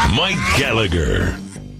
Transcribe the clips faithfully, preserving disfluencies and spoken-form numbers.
Mike Gallagher.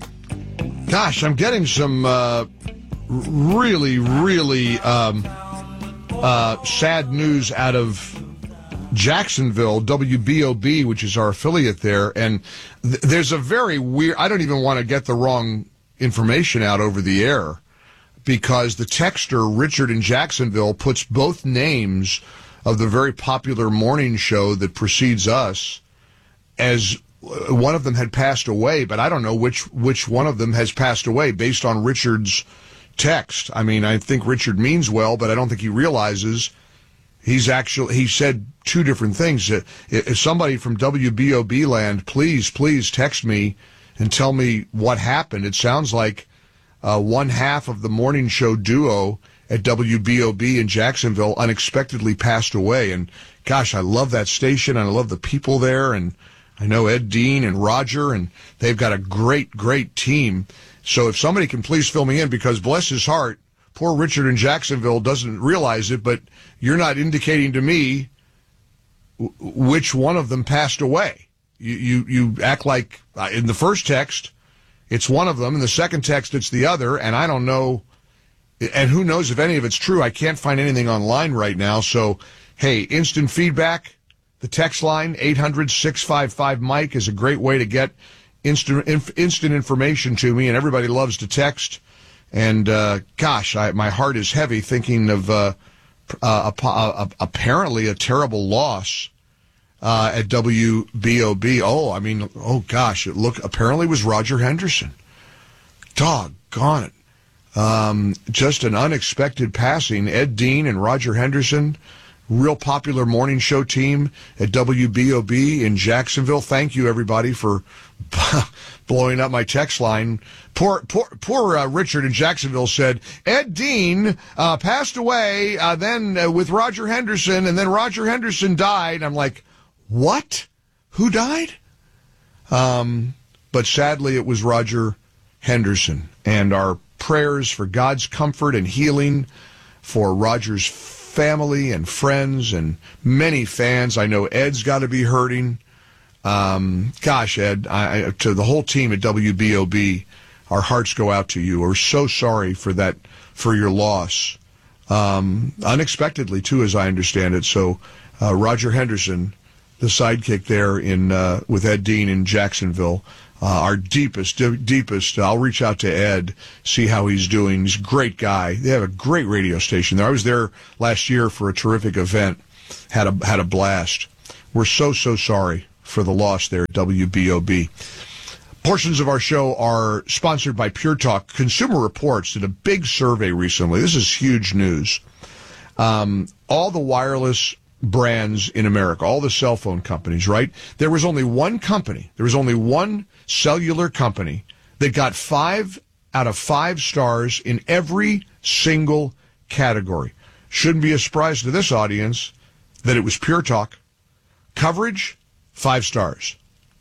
Gosh, I'm getting some uh, really, really um, uh, sad news out of Jacksonville, W B O B, which is our affiliate there. And th- there's a very weird, I don't even want to get the wrong information out over the air, because the texter, Richard in Jacksonville, puts both names of the very popular morning show that precedes us as one of them had passed away, but I don't know which which one of them has passed away based on Richard's text. I mean, I think Richard means well, but I don't think he realizes he's actually, he said two different things. If somebody from W B O B land, please, please text me and tell me what happened. It sounds like uh, one half of the morning show duo at W B O B in Jacksonville unexpectedly passed away. And gosh, I love that station, and I love the people there, and I know Ed Dean and Roger, and they've got a great, great team. So if somebody can please fill me in, because bless his heart, poor Richard in Jacksonville doesn't realize it, but you're not indicating to me w- which one of them passed away. You, you, you act like uh, in the first text, it's one of them. In the second text, it's the other, and I don't know. And who knows if any of it's true. I can't find anything online right now. So, hey, instant feedback. The text line, eight hundred, six five five, Mike, is a great way to get instant inf- instant information to me, and everybody loves to text. And, uh, gosh, I, my heart is heavy thinking of uh, uh, a, a, apparently a terrible loss uh, at W B O B. Oh, I mean, oh, gosh, it look, apparently it was Roger Henderson. Doggone it. Um, just an unexpected passing. Ed Dean and Roger Henderson, real popular morning show team at W B O B in Jacksonville. Thank you, everybody, for blowing up my text line. Poor, poor, poor uh, Richard in Jacksonville said, Ed Dean uh, passed away, uh, then uh, with Roger Henderson, and then Roger Henderson died. I'm like, what? Who died? Um, but sadly, it was Roger Henderson. And our prayers for God's comfort and healing for Roger's family and friends and many fans. I know Ed's got to be hurting. Um, gosh, Ed, I, I, to the whole team at W B O B, our hearts go out to you. We're so sorry for that, for your loss. Um, unexpectedly, too, as I understand it. So, uh, Roger Henderson, the sidekick there in uh, with Ed Dean in Jacksonville, Uh, our deepest, deepest, I'll reach out to Ed, see how he's doing. He's a great guy. They have a great radio station there. I was there last year for a terrific event, had a, had a blast. We're so, so sorry for the loss there at W B O B. Portions of our show are sponsored by Pure Talk. Consumer Reports did a big survey recently. This is huge news. Um, all the wireless brands in America, all the cell phone companies, right? There was only one company, there was only one cellular company that got five out of five stars in every single category. Shouldn't be a surprise to this audience that it was Pure Talk. Coverage, five stars.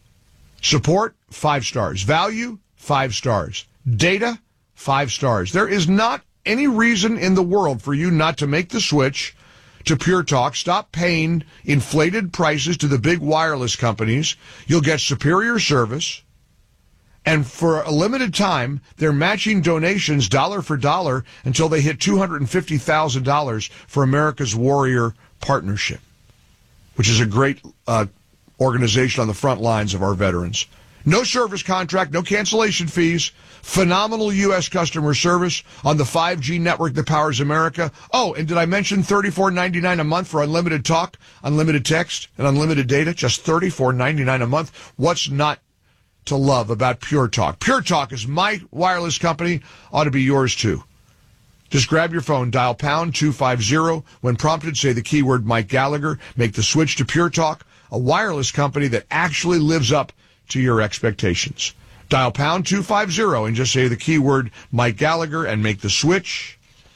Support, five stars. Value, five stars. Data, five stars. There is not any reason in the world for you not to make the switch to Pure Talk. Stop paying inflated prices to the big wireless companies. You'll get superior service. And for a limited time, they're matching donations dollar for dollar until they hit two hundred fifty thousand dollars for America's Warrior Partnership, which is a great uh, organization on the front lines of our veterans. No service contract, no cancellation fees, phenomenal U S customer service on the five G network that powers America. Oh, and did I mention thirty-four ninety-nine a month for unlimited talk, unlimited text, and unlimited data? Just thirty-four ninety-nine a month. What's not to love about Pure Talk? Pure Talk is my wireless company, ought to be yours too. Just grab your phone, dial pound two fifty. When prompted, say the keyword Mike Gallagher. Make the switch to Pure Talk, a wireless company that actually lives up to your expectations. Dial pound two fifty and just say the keyword Mike Gallagher and make the switch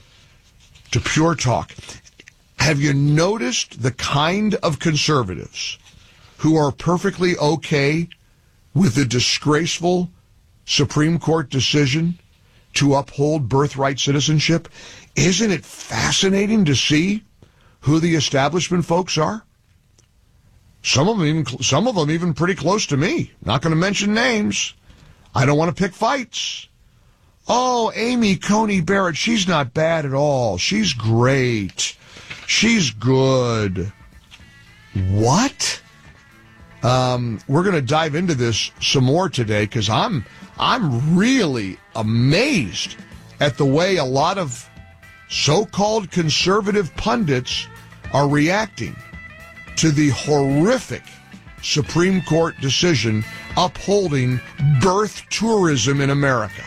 to Pure Talk. Have you noticed the kind of conservatives who are perfectly okay with the disgraceful Supreme Court decision to uphold birthright citizenship? Isn't it fascinating to see who the establishment folks are? Some of them even, some of them even pretty close to me. Not going to mention names. I don't want to pick fights. Oh, Amy Coney Barrett, she's not bad at all. She's great. She's good. What? Um, we're going to dive into this some more today because I'm I'm really amazed at the way a lot of so-called conservative pundits are reacting to the horrific Supreme Court decision upholding birth tourism in America.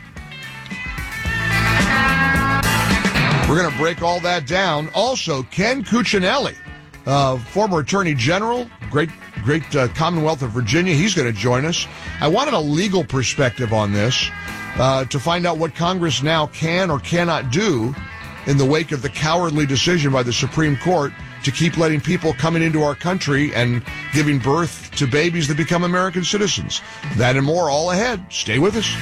We're going to break all that down. Also, Ken Cuccinelli, uh, former Attorney General, great great uh, Commonwealth of Virginia, he's going to join us. I wanted a legal perspective on this uh, to find out what Congress now can or cannot do in the wake of the cowardly decision by the Supreme Court to keep letting people coming into our country and giving birth to babies that become American citizens. That and more all ahead. Stay with us.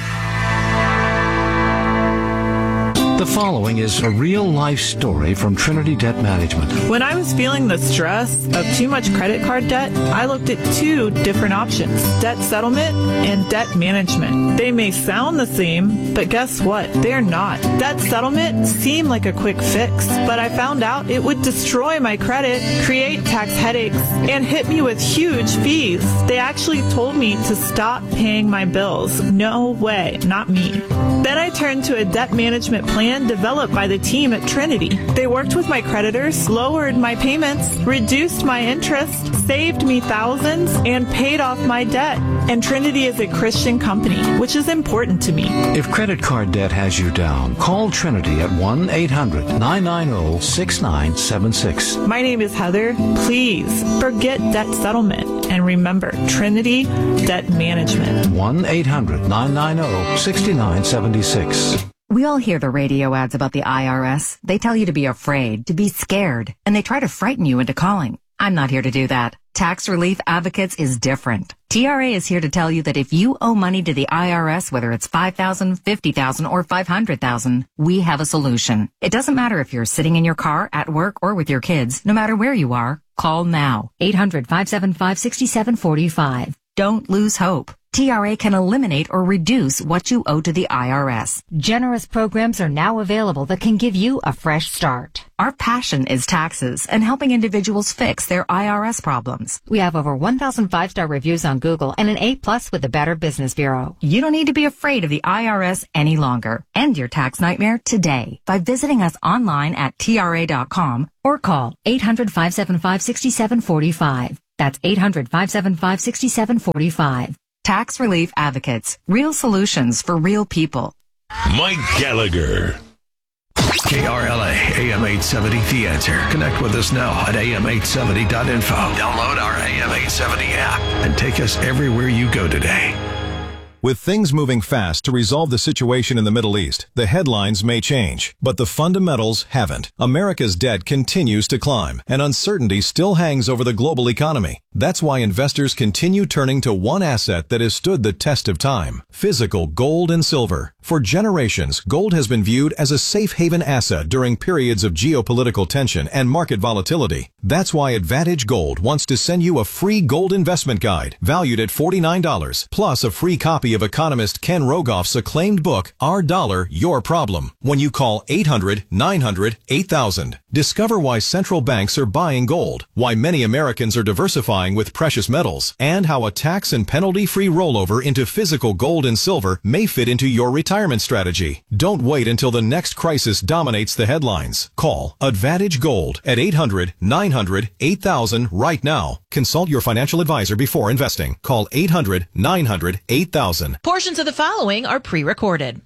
The following is a real-life story from Trinity Debt Management. When I was feeling the stress of too much credit card debt, I looked at two different options, debt settlement and debt management. They may sound the same, but guess what? They're not. Debt settlement seemed like a quick fix, but I found out it would destroy my credit, create tax headaches, and hit me with huge fees. They actually told me to stop paying my bills. No way, not me. Then I turned to a debt management plan developed by the team at Trinity. They worked with my creditors, lowered my payments, reduced my interest, saved me thousands, and paid off my debt. And Trinity is a Christian company, which is important to me. If credit card debt has you down, call Trinity at one eight hundred nine nine zero six nine seven six. My name is Heather. Please forget debt settlement and remember Trinity Debt Management. one eight hundred nine nine zero six nine seven six. We all hear the radio ads about the I R S. They tell you to be afraid, to be scared, and they try to frighten you into calling. I'm not here to do that. Tax Relief Advocates is different. T R A is here to tell you that if you owe money to the I R S, whether it's five thousand dollars, fifty thousand dollars, or five hundred thousand dollars, we have a solution. It doesn't matter if you're sitting in your car, at work, or with your kids. No matter where you are, call now. eight hundred five seven five six seven four five. Don't lose hope. T R A can eliminate or reduce what you owe to the I R S. Generous programs are now available that can give you a fresh start. Our passion is taxes and helping individuals fix their I R S problems. We have over one thousand five-star reviews on Google and an A plus with the Better Business Bureau. You don't need to be afraid of the I R S any longer. End your tax nightmare today by visiting us online at T R A dot com or call eight hundred five seven five six seven four five. That's eight hundred five seven five six seven four five. Tax Relief Advocates. Real solutions for real people. Mike Gallagher. K R L A, A M eight seventy, The Answer. Connect with us now at A M eight seventy dot info. Download our A M eight seventy app and take us everywhere you go today. With things moving fast to resolve the situation in the Middle East, the headlines may change, but the fundamentals haven't. America's debt continues to climb, and uncertainty still hangs over the global economy. That's why investors continue turning to one asset that has stood the test of time: physical gold and silver. For generations, gold has been viewed as a safe haven asset during periods of geopolitical tension and market volatility. That's why Advantage Gold wants to send you a free gold investment guide valued at forty-nine dollars, plus a free copy of economist Ken Rogoff's acclaimed book, Our Dollar, Your Problem, when you call eight hundred nine hundred eight thousand. Discover why central banks are buying gold, why many Americans are diversifying with precious metals, and how a tax and penalty-free rollover into physical gold and silver may fit into your retirement strategy. Don't wait until the next crisis dominates the headlines. Call Advantage Gold at eight hundred nine hundred eight thousand right now. Consult your financial advisor before investing. Call eight hundred nine hundred eight thousand. Portions of the following are pre-recorded.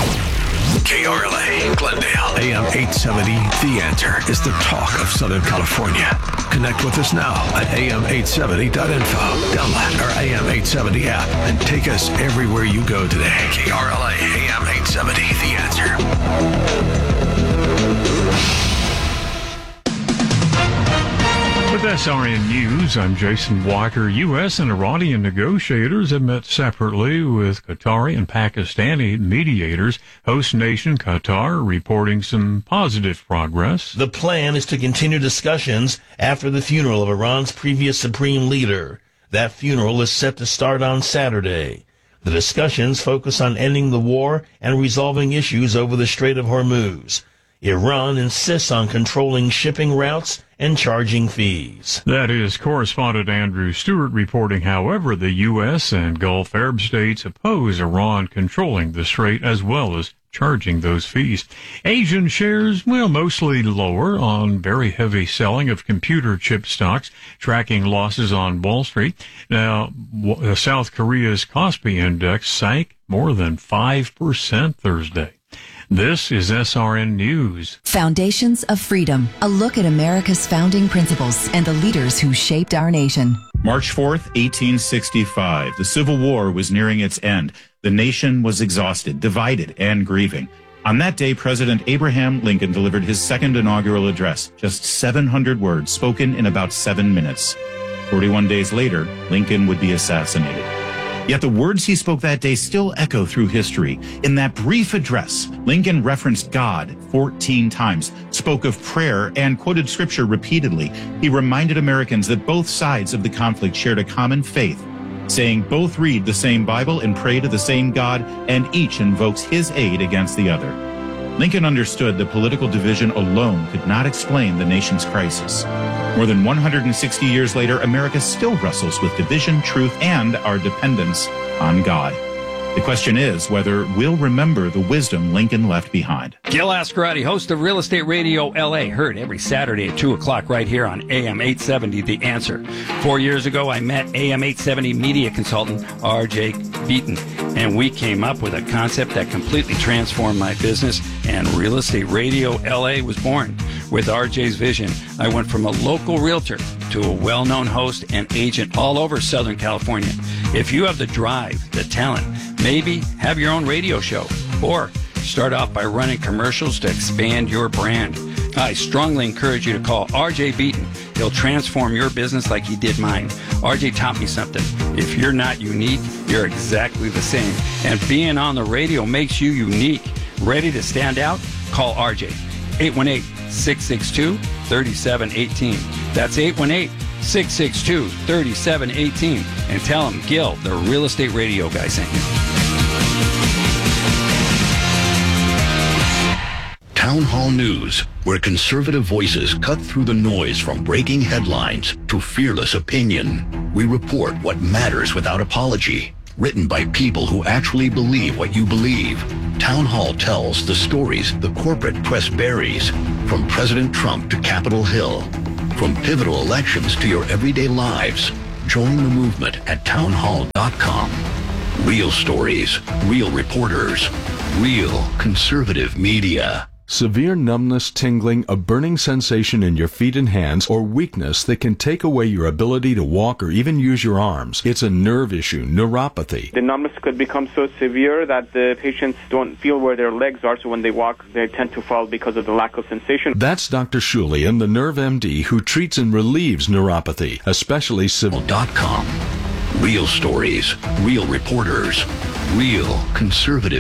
K R L A, Glendale, A M eight seventy, The Answer is the talk of Southern California. Connect with us now at A M eight seventy dot info. Download our A M eight seventy app and take us everywhere you go today. K R L A, A M eight seventy, The Answer. With S R N News, I'm Jason Walker. U S and Iranian negotiators have met separately with Qatari and Pakistani mediators. Host nation Qatar reporting some positive progress. The plan is to continue discussions after the funeral of Iran's previous supreme leader. That funeral is set to start on Saturday. The discussions focus on ending the war and resolving issues over the Strait of Hormuz. Iran insists on controlling shipping routes and charging fees. That is correspondent Andrew Stewart reporting. However, the U S and Gulf Arab states oppose Iran controlling the strait as well as charging those fees. Asian shares, well, mostly lower on very heavy selling of computer chip stocks, tracking losses on Wall Street. Now, South Korea's Kospi index sank more than five percent Thursday. This is S R N News. Foundations of Freedom, a look at America's founding principles and the leaders who shaped our nation. March fourth, eighteen sixty-five. The Civil War was nearing its end. The nation was exhausted, divided, and grieving. On that day, President Abraham Lincoln delivered his second inaugural address, just seven hundred words spoken in about seven minutes. forty-one days later, Lincoln would be assassinated. Yet the words he spoke that day still echo through history. In that brief address, Lincoln referenced God fourteen times, spoke of prayer, and quoted scripture repeatedly. He reminded Americans that both sides of the conflict shared a common faith, saying both read the same Bible and pray to the same God, and each invokes his aid against the other. Lincoln understood that political division alone could not explain the nation's crisis. More than one hundred sixty years later, America still wrestles with division, truth, and our dependence on God. The question is whether we'll remember the wisdom Lincoln left behind. Gil Ascarati, host of Real Estate Radio L A, heard every Saturday at two o'clock right here on A M eight seventy, The Answer. Four years ago, I met A M eight seventy media consultant R J Beaton, and we came up with a concept that completely transformed my business, and Real Estate Radio L A was born. With R J's vision, I went from a local realtor to a well-known host and agent all over Southern California. If you have the drive, the talent, maybe have your own radio show, or start off by running commercials to expand your brand, I strongly encourage you to call R J Beaton. He'll transform your business like he did mine. R J taught me something. If you're not unique, you're exactly the same. And being on the radio makes you unique. Ready to stand out? Call R J. eight one eight, six six two, three seven one eight. That's eight one eight, six six two, three seven one eight. And tell him Gil, the Real Estate Radio guy, sent you. Town Hall News, where conservative voices cut through the noise from breaking headlines to fearless opinion. We report what matters without apology. Written by people who actually believe what you believe. Town Hall tells the stories the corporate press buries, from President Trump to Capitol Hill, from pivotal elections to your everyday lives. Join the movement at town hall dot com. Real stories, real reporters, real conservative media. Severe numbness, tingling, a burning sensation in your feet and hands, or weakness that can take away your ability to walk or even use your arms. It's a nerve issue, neuropathy. The numbness could become so severe that the patients don't feel where their legs are, so when they walk, they tend to fall because of the lack of sensation. That's Doctor Shulian, the Nerve M D, who treats and relieves neuropathy, especially severe. Dot com. Real stories, real reporters, real conservative